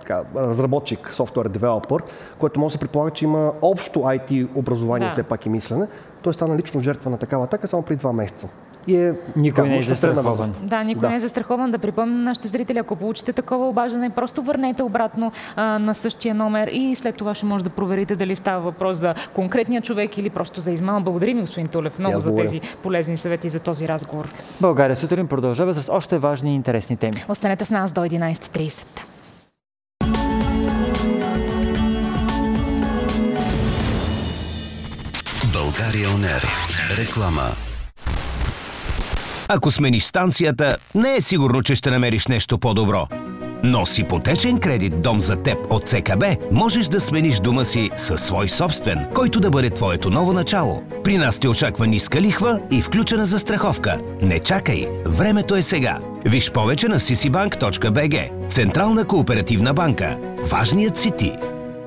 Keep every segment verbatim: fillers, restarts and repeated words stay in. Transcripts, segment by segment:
така, разработчик, софтуер девелопър, който може да се предполага, че има общо ай ти образование, да. Все пак и мислене. Той стана лично жертва на такава атака само преди два месеца. И е, никой не е застрахован. Да, никой да. не е застрахован. Да припомня на нашите зрители, ако получите такова обаждане, просто върнете обратно а, на същия номер и след това ще може да проверите дали става въпрос за конкретния човек или просто за измама. Благодарим, господин Тулев, много за тези полезни съвети и за този разговор. България сутрин продължава с още важни и интересни теми. Останете с нас до единайсет и трийсет. България он ер. Реклама. Ако смениш станцията, не е сигурно, че ще намериш нещо по-добро. Но с ипотечен кредит «Дом за теб» от Це Ка Бе можеш да смениш дома си със свой собствен, който да бъде твоето ново начало. При нас те очаква ниска лихва и включена застраховка. Не чакай, времето е сега. Виж повече на си си банк точка би джи. Централна кооперативна банка. Важният си ти.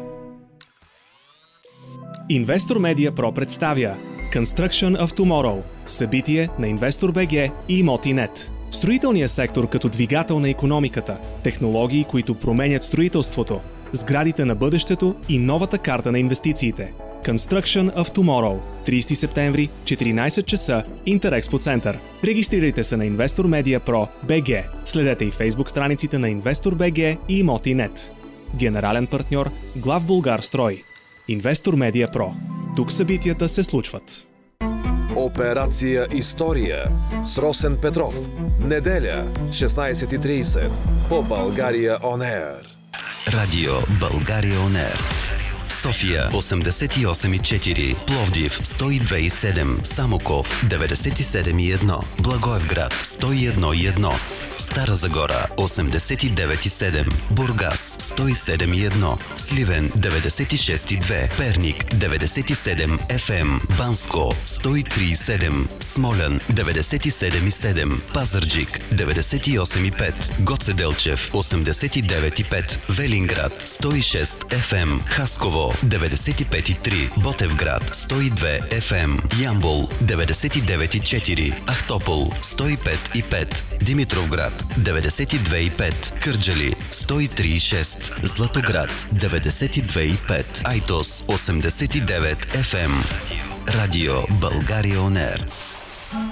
Инвестор Медиа Про представя Construction of Tomorrow – събитие на Инвестор БГ и Имоти.нет. Строителният сектор като двигател на икономиката, технологии, които променят строителството, сградите на бъдещето и новата карта на инвестициите. Construction of Tomorrow – трийсети септември, четиринайсет часа, Интерекспо център. Регистрирайте се на Инвестор Медиа Про БГ. Следете и фейсбук страниците на Инвестор БГ и Имоти.нет. Генерален партньор Главбулгарстрой. Инвестор Медиа Про. Тук събитията се случват. Операция История с Росен Петров. Неделя, шестнайсет и трийсет по България он ер. Радио България он ер. София осемдесет и осем и четири, Пловдив сто и две и седем, Самоков деветдесет и седем и едно, Благоевград сто и едно и едно, Стара Загора осемдесет и девет и седем, Бургас сто и седем и едно, Сливен деветдесет и шест и две, Перник деветдесет и седем еф ем, Банско сто и три и седем, Смолян деветдесет и седем и седем, Пазарджик деветдесет и осем и пет, Гоце Делчев осемдесет и девет и пет, Велинград сто и шест еф ем, Хасково деветдесет и пет и три, Ботевград сто и две еф ем, Ямбол деветдесет и девет и четири, Ахтопол сто и пет и пет, Димитровград деветдесет и две и пет, Кърджали сто и три и шест, Златоград деветдесет и две и пет, Айтос осемдесет и девет еф ем. Радио България он ер.